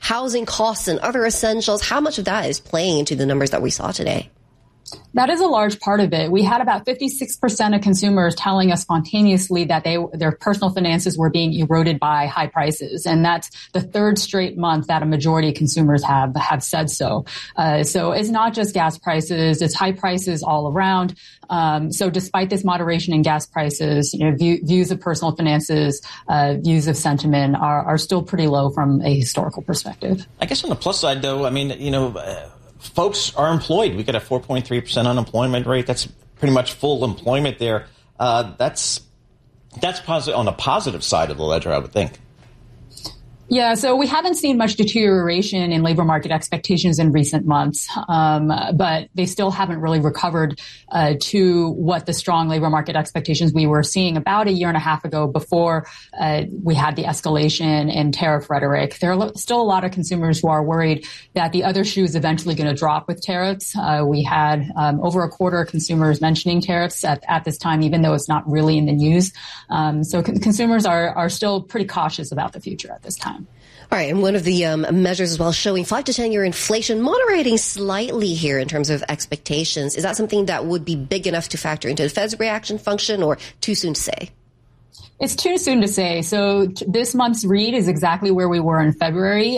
housing costs and other essentials. How much of that is playing into the numbers that we saw today? That is a large part of it. We had about 56% of consumers telling us spontaneously that their personal finances were being eroded by high prices. And that's the third straight month that a majority of consumers have said so. So it's not just gas prices, it's high prices all around. So despite this moderation in gas prices, views of personal finances, views of sentiment are still pretty low from a historical perspective. I guess on the plus side, though, I mean, folks are employed. We got a 4.3% unemployment rate. That's pretty much full employment there. That's positive on the positive side of the ledger, I would think. Yeah, so we haven't seen much deterioration in labor market expectations in recent months, but they still haven't really recovered to what the strong labor market expectations we were seeing about a year and a half ago before we had the escalation in tariff rhetoric. There are still a lot of consumers who are worried that the other shoe is eventually going to drop with tariffs. We had over a quarter of consumers mentioning tariffs at this time, even though it's not really in the news. So consumers are still pretty cautious about the future at this time. All right, and one of the measures as well showing 5 to 10-year inflation moderating slightly here in terms of expectations. Is that something that would be big enough to factor into the Fed's reaction function, or too soon to say? It's too soon to say. So this month's read is exactly where we were in February.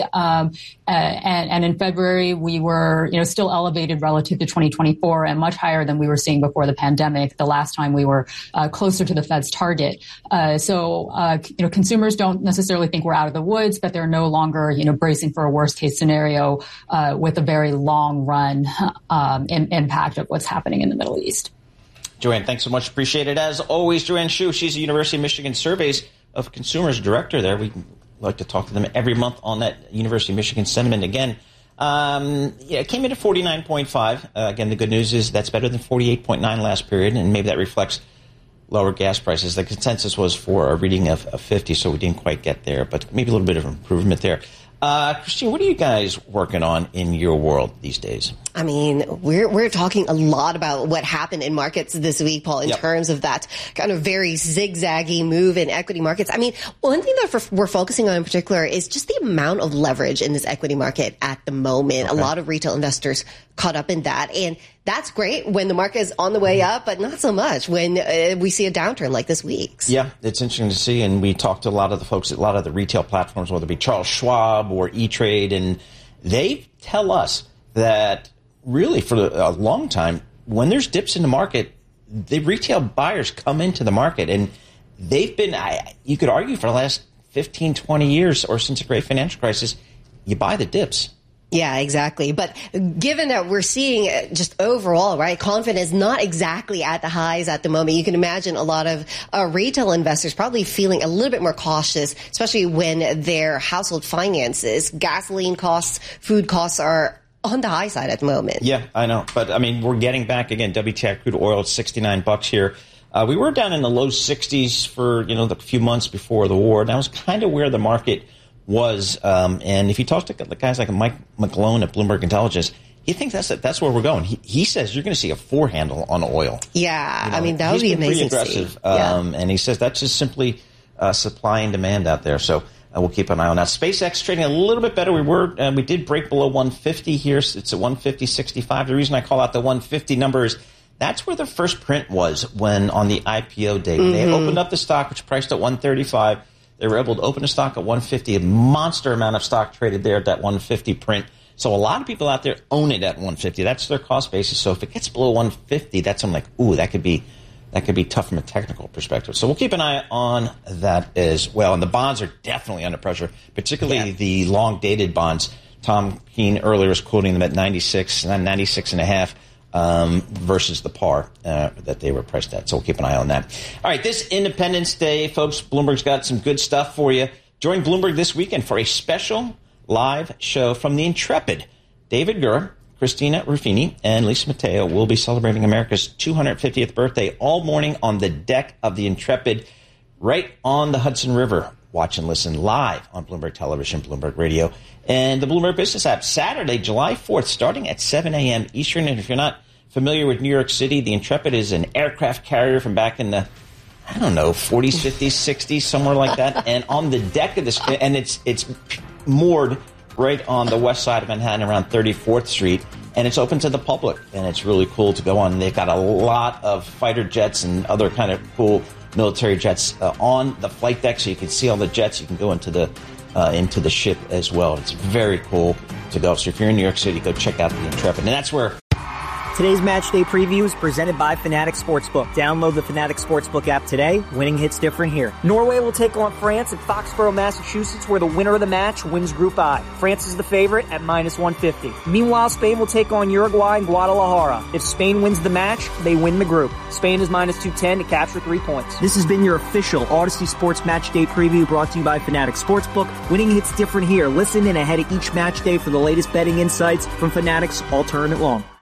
And in February, we were, still elevated relative to 2024 and much higher than we were seeing before the pandemic, the last time we were closer to the Fed's target. So consumers don't necessarily think we're out of the woods, but they're no longer, bracing for a worst case scenario with a very long run impact of what's happening in the Middle East. Joanne, thanks so much. Appreciate it. As always, Joanne Shu, she's the University of Michigan Surveys of Consumers Director there. We like to talk to them every month on that University of Michigan sentiment again. It came in at 49.5. Again, the good news is that's better than 48.9 last period, and maybe that reflects lower gas prices. The consensus was for a reading of 50, so we didn't quite get there, but maybe a little bit of improvement there. Christine, what are you guys working on in your world these days? I mean, we're talking a lot about what happened in markets this week, Paul, in terms of that kind of very zigzaggy move in equity markets. I mean, one thing that we're focusing on in particular is just the amount of leverage in this equity market at the moment. Okay. A lot of retail investors caught up in that. And that's great when the market is on the way up, but not so much when we see a downturn like this week's. Yeah, it's interesting to see. And we talked to a lot of the folks at a lot of the retail platforms, whether it be Charles Schwab or E-Trade, and they tell us that really for a long time, when there's dips in the market, the retail buyers come into the market. And they've been, you could argue, for the last 15, 20 years or since the great financial crisis, you buy the dips. Yeah, exactly. But given that we're seeing just overall, right, confidence not exactly at the highs at the moment, you can imagine a lot of retail investors probably feeling a little bit more cautious, especially when their household finances, gasoline costs, food costs are on the high side at the moment. Yeah, I know. But, I mean, we're getting back again. WTI crude oil at $69 here. We were down in the low 60s for, the few months before the war. That was kind of where the market was. And if you talk to guys like Mike McGlone at Bloomberg Intelligence, he thinks that's where we're going. He says you're going to see a 4 handle on oil. Yeah, I mean, that would be amazing. Pretty aggressive. And he says that's just simply supply and demand out there. So we'll keep an eye on that. SpaceX trading a little bit better. We did break below 150 here. So it's at 150.65. The reason I call out the 150 number is that's where the first print was when on the IPO day. Mm-hmm. They opened up the stock, which priced at 135. They were able to open a stock at 150. A monster amount of stock traded there at that 150 print. So a lot of people out there own it at 150. That's their cost basis. So if it gets below 150, that's I'm like, ooh, that could be tough from a technical perspective. So we'll keep an eye on that as well. And the bonds are definitely under pressure, particularly the long-dated bonds. Tom Keene earlier was quoting them at 96 and a half versus the par that they were priced at. So we'll keep an eye on that. All right, this Independence Day, folks, Bloomberg's got some good stuff for you. Join Bloomberg this weekend for a special live show from the Intrepid. David Gura, Christina Ruffini, and Lisa Mateo will be celebrating America's 250th birthday all morning on the deck of the Intrepid right on the Hudson River. Watch and listen live on Bloomberg Television, Bloomberg Radio, and the Bloomberg Business app. Saturday, July 4th, starting at 7 a.m. Eastern. And if you're not familiar with New York City, the Intrepid is an aircraft carrier from back in the, 40s, 50s, 60s, somewhere like that. And on the deck of this, and it's moored right on the west side of Manhattan around 34th Street. And it's open to the public, and it's really cool to go on. And they've got a lot of fighter jets and other kind of cool military jets on the flight deck, so you can see all the jets. You can go into the ship as well. It's very cool to go. So if you're in New York City, go check out the Intrepid. And that's where... Today's Match Day Preview is presented by Fanatics Sportsbook. Download the Fanatics Sportsbook app today. Winning hits different here. Norway will take on France at Foxborough, Massachusetts, where the winner of the match wins Group I. France is the favorite at -150. Meanwhile, Spain will take on Uruguay in Guadalajara. If Spain wins the match, they win the group. Spain is -210 to capture 3 points. This has been your official Odyssey Sports Match Day Preview brought to you by Fanatics Sportsbook. Winning hits different here. Listen in ahead of each match day for the latest betting insights from Fanatics all tournament long.